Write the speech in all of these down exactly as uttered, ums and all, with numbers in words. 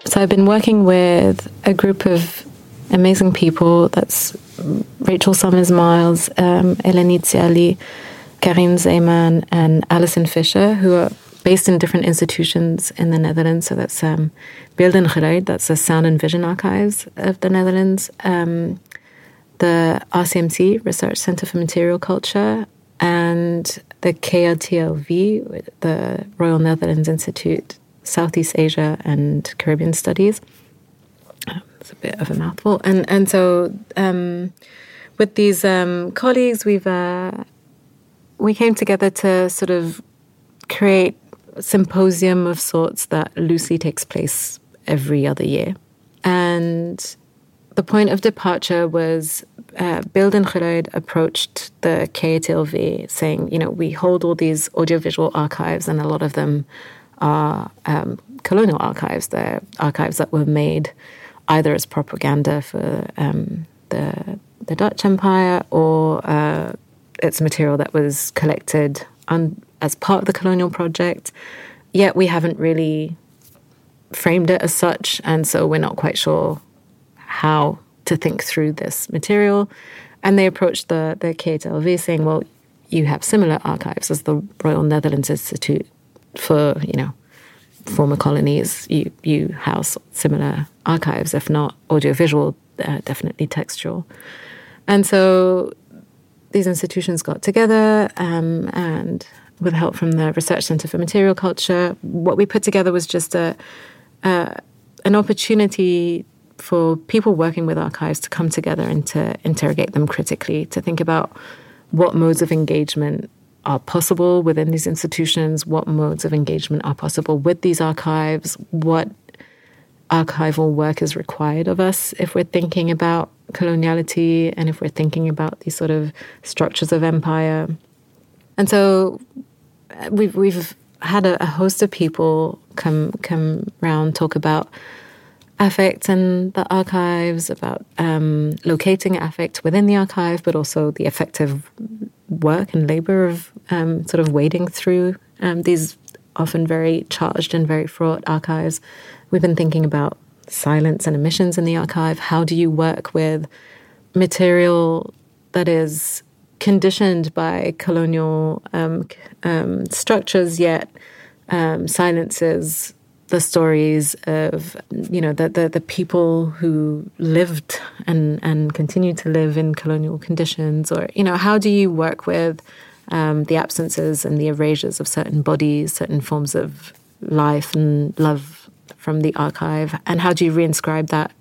So I've been working with a group of amazing people. That's Rachel Summers-Miles, um, Eleni Tsiali, Karin Zeeman, and Alison Fisher, who are based in different institutions in the Netherlands. So that's um, Beeld en Geluid, that's the Sound and Vision Archives of the Netherlands, um, the R C M C, Research Center for Material Culture, and the K R T L V, the Royal Netherlands Institute, Southeast Asia and Caribbean Studies. It's a bit of a mouthful. And and so um, with these um, colleagues, we've uh, we came together to sort of create a symposium of sorts that loosely takes place every other year. And the point of departure was uh, Beeld en Geluid approached the K R T L V saying, you know, we hold all these audiovisual archives, and a lot of them are um, colonial archives. They're archives that were made either as propaganda for um, the the Dutch Empire, or uh, it's material that was collected un- as part of the colonial project. Yet we haven't really framed it as such, and so we're not quite sure how to think through this material. And they approached the, the K R T L V saying, well, you have similar archives as the Royal Netherlands Institute for, you know, former colonies. You you house similar archives, if not audiovisual, uh, definitely textual. And so these institutions got together, um, and with help from the Research Center for Material Culture, what we put together was just a, a an opportunity for people working with archives to come together and to interrogate them critically, to think about what modes of engagement are possible within these institutions, what modes of engagement are possible with these archives, what archival work is required of us if we're thinking about coloniality and if we're thinking about these sort of structures of empire. And so we've we've had a, a host of people come come round, talk about affect and the archives, about um, locating affect within the archive, but also the effective work and labor of um, sort of wading through um, these often very charged and very fraught archives. We've been thinking about silence and emissions in the archive. How do you work with material that is conditioned by colonial um, um, structures, yet um, silences the stories of, you know, the, the, the people who lived and, and continue to live in colonial conditions? Or, you know, how do you work with um, the absences and the erasures of certain bodies, certain forms of life and love from the archive? And how do you reinscribe that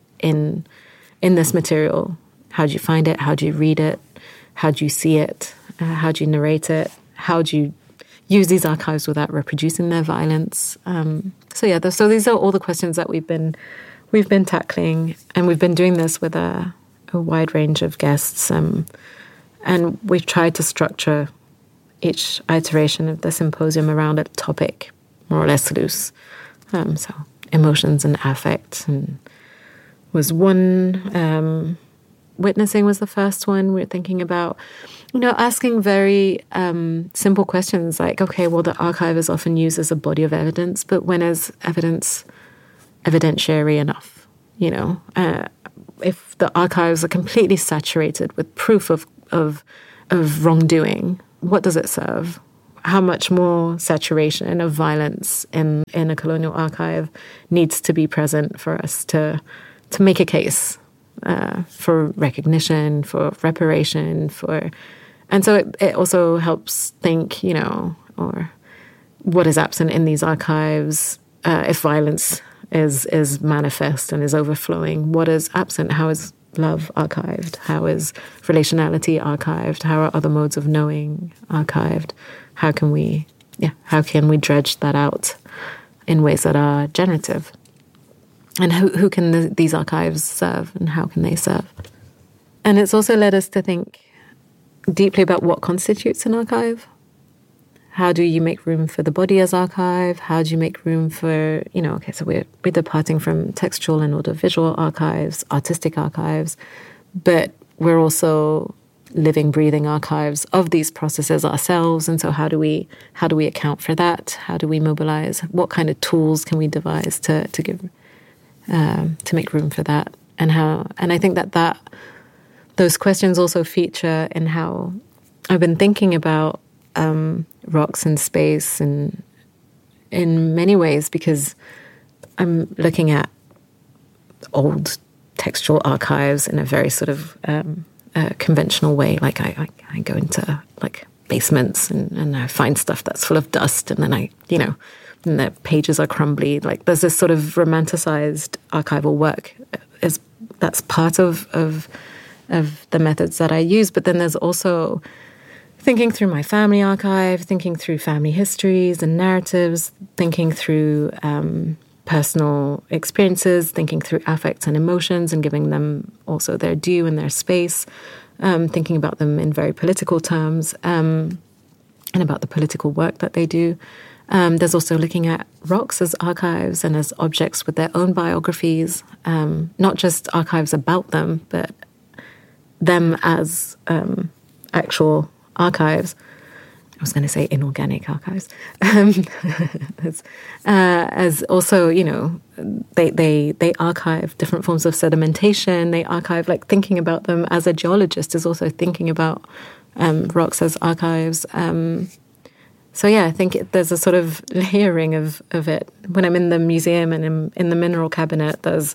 in in this material? How do you find it? How do you read it? How do you see it? Uh, how do you narrate it? How do you use these archives without reproducing their violence? Um, so yeah, the, so these are all the questions that we've been we've been tackling, and we've been doing this with a, a wide range of guests, um, and we've tried to structure each iteration of the symposium around a topic, more or less loose. Um, so emotions and affect and was one. Um, witnessing was the first one. We we're thinking about, you know, asking very um, simple questions like, okay, well, the archive is often used as a body of evidence, but when is evidence evidentiary enough? You know, uh, if the archives are completely saturated with proof of, of, of wrongdoing, what does it serve? How much more saturation of violence in, in a colonial archive needs to be present for us to to make a case uh, for recognition, for reparation, for... And so it, it also helps think, you know, or what is absent in these archives uh, if violence is is manifest and is overflowing. What is absent? How is love archived? How is relationality archived? How are other modes of knowing archived? How can we, yeah, how can we dredge that out in ways that are generative? And who who can the, these archives serve, and how can they serve? And it's also led us to think deeply about what constitutes an archive. How do you make room for the body as archive? How do you make room for, you know, okay, so we're, we're departing from textual and audiovisual archives, artistic archives, but we're also living, breathing archives of these processes ourselves. And so how do we how do we account for that? How do we mobilize? What kind of tools can we devise to, to give um, to make room for that, and how. And I think that that those questions also feature in how I've been thinking about um, rocks and space, and in many ways, because I'm looking at old textual archives in a very sort of um, uh, conventional way. Like I, I, I go into like basements and, and I find stuff that's full of dust, and then I, you know, and the pages are crumbly. Like there's this sort of romanticized archival work is that's part of of of the methods that I use. But then there's also thinking through my family archive, thinking through family histories and narratives, thinking through um, personal experiences, thinking through affects and emotions and giving them also their due and their space, um, thinking about them in very political terms, um, and about the political work that they do. Um, there's also looking at rocks as archives and as objects with their own biographies, um, not just archives about them, but them as um, actual archives. I was going to say inorganic archives. Um, as, uh, as also, you know, they, they they archive different forms of sedimentation. They archive, like thinking about them as a geologist is also thinking about um, rocks as archives. Um, so yeah, I think it, there's a sort of layering of, of it. When I'm in the museum and in, in the mineral cabinet, there's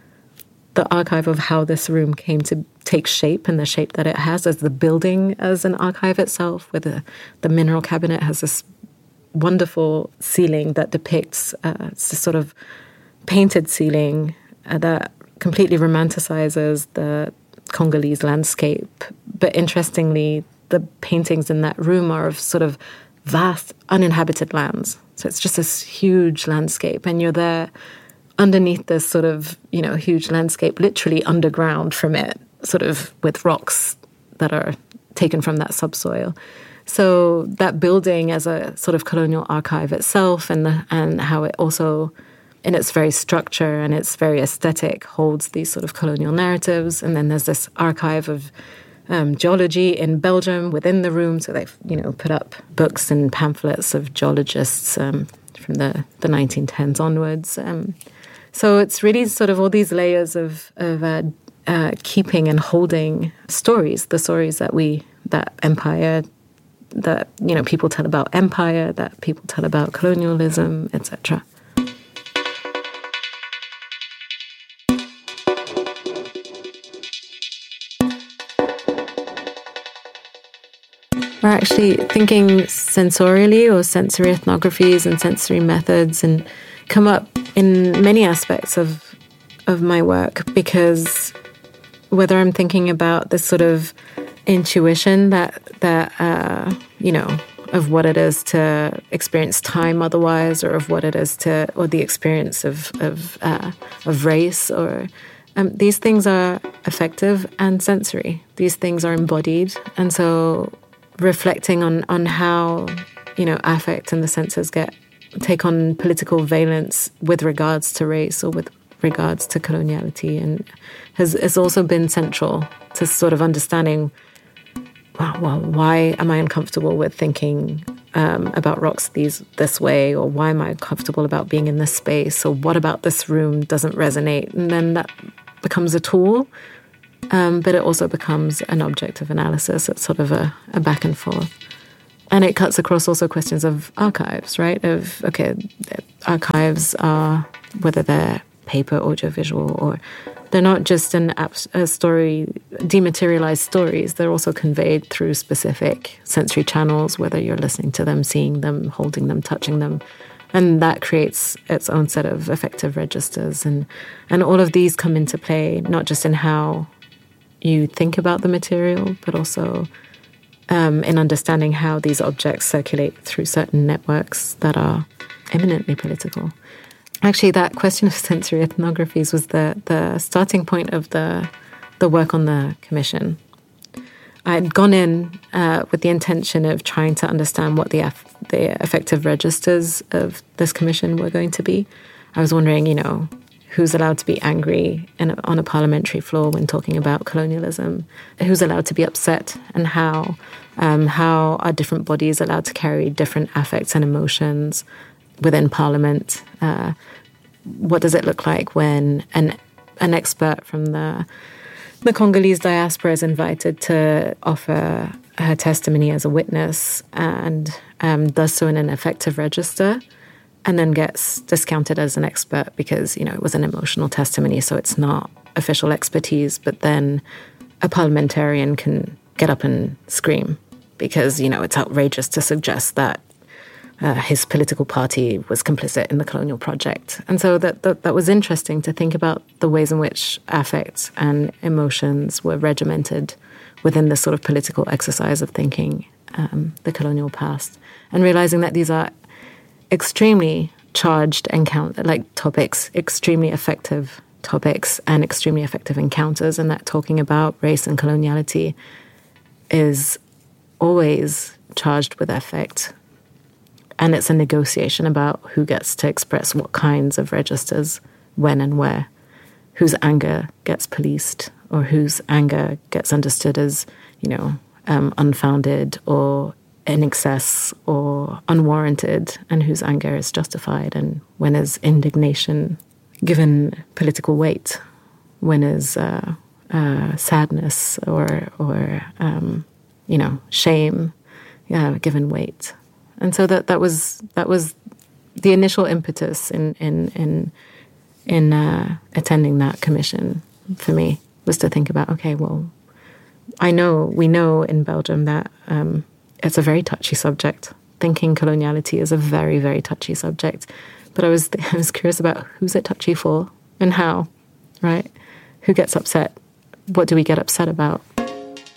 the archive of how this room came to take shape and the shape that it has as the building as an archive itself, where the, the mineral cabinet has this wonderful ceiling that depicts uh, it's this sort of painted ceiling uh, that completely romanticizes the Congolese landscape. But interestingly, the paintings in that room are of sort of vast uninhabited lands. So it's just this huge landscape, and you're there underneath this sort of, you know, huge landscape, literally underground from it, sort of with rocks that are taken from that subsoil. So that building as a sort of colonial archive itself, and the, and how it also, in its very structure and its very aesthetic, holds these sort of colonial narratives. And then there's this archive of um, geology in Belgium within the room. So they've, you know, put up books and pamphlets of geologists um, from the, the nineteen tens onwards. Um, So it's really sort of all these layers of, of uh, uh, keeping and holding stories, the stories that we, that empire, that, you know, people tell about empire, that people tell about colonialism, et cetera. We're actually thinking sensorially, or sensory ethnographies and sensory methods, and come up in many aspects of of my work, because whether I'm thinking about this sort of intuition that that uh, you know, of what it is to experience time otherwise, or of what it is to, or the experience of of uh, of race, or um, these things are affective and sensory. These things are embodied, and so reflecting on on how, you know, affect and the senses get take on political valence with regards to race or with regards to coloniality, and has, has also been central to sort of understanding, well, well why am I uncomfortable with thinking um, about rocks these this way, or why am I uncomfortable about being in this space, or what about this room doesn't resonate? And then that becomes a tool, um, but it also becomes an object of analysis. It's sort of a, a back and forth. And it cuts across also questions of archives, right? Of, okay, archives are, whether they're paper, audiovisual, or they're not just an a story, dematerialized stories. They're also conveyed through specific sensory channels, whether you're listening to them, seeing them, holding them, touching them. And that creates its own set of affective registers. And, and all of these come into play, not just in how you think about the material, but also Um, in understanding how these objects circulate through certain networks that are eminently political. Actually, that question of sensory ethnographies was the, the starting point of the the work on the commission. I had gone in uh, with the intention of trying to understand what the aff- the affective registers of this commission were going to be. I was wondering, you know, who's allowed to be angry in a, on a parliamentary floor when talking about colonialism, who's allowed to be upset, and how um, how are different bodies allowed to carry different affects and emotions within Parliament. Uh, what does it look like when an an expert from the the Congolese diaspora is invited to offer her testimony as a witness and um, does so in an effective register, and then gets discounted as an expert because, you know, it was an emotional testimony, so it's not official expertise. But then a parliamentarian can get up and scream because, you know, it's outrageous to suggest that uh, his political party was complicit in the colonial project. And so that, that that was interesting to think about the ways in which affects and emotions were regimented within this sort of political exercise of thinking um, the colonial past, and realizing that these are extremely charged encounter like topics, extremely effective topics and extremely effective encounters, and that talking about race and coloniality is always charged with affect. And it's a negotiation about who gets to express what kinds of registers, when and where, whose anger gets policed or whose anger gets understood as, you know, um, unfounded or in excess or unwarranted, and whose anger is justified, and when is indignation given political weight, when is uh, uh, sadness or, or um, you know, shame uh, given weight. And so that, that was that was the initial impetus in in in, in uh, attending that commission for me, was to think about, okay, well, I know, we know in Belgium that um, it's a very touchy subject. Thinking coloniality is a very, very touchy subject. But I was I was curious about who's it touchy for and how, right? Who gets upset? What do we get upset about?